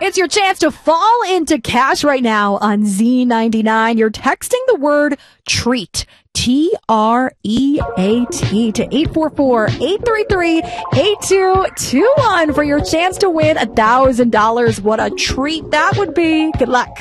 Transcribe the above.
It's your chance to fall into cash right now on Z99. You're texting the word treat. TREAT to 844-833-8221 for your chance to win $1,000. What a treat that would be. Good luck.